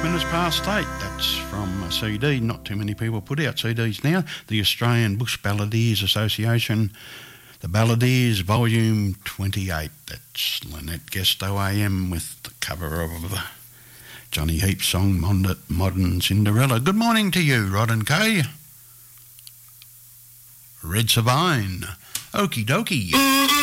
minutes past 8. That's from a CD. Not too many people put out CDs now. The Australian Bush Balladeers Association, the Balladeers Volume 28. That's Lynette Gesto AM with the cover of Johnny Heap's song Modern Cinderella. Good morning to you, Rod and Kay. Red Sabine. Okie dokie.